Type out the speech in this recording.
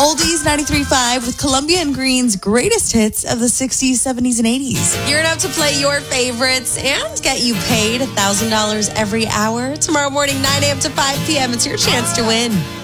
Oldies 93.5 with Columbia and Green's greatest hits of the 60s, 70s, and 80s. Geared up to play your favorites and get you paid $1,000 every hour. Tomorrow morning, 9 a.m. to 5 p.m. It's your chance to win.